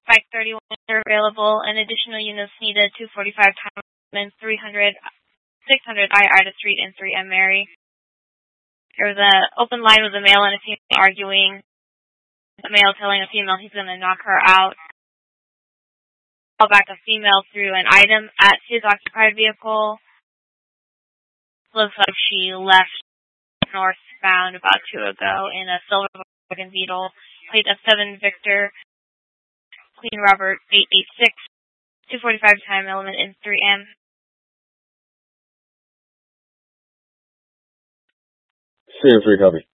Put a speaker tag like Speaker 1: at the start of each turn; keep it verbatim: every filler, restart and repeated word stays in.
Speaker 1: five thirty-one are available, and additional units needed two forty-five Time, three hundred, six hundred I Ida Street, and three M Mary. There was an open line with a male and a female arguing. The male telling a female he's going to knock her out. Call back a female through an item at his occupied vehicle. Looks like she left northbound about two ago in a silver Volkswagen Beetle, plate F seven Victor, Queen Robert eight eight six, two forty-five time element in three M.
Speaker 2: C M three copy.